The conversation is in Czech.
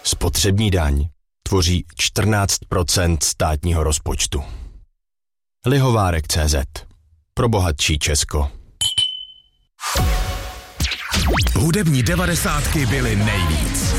Spotřební daň tvoří 14% státního rozpočtu. Lihovárek.cz. Pro bohatší Česko. Hudební 90 byly nejvíc.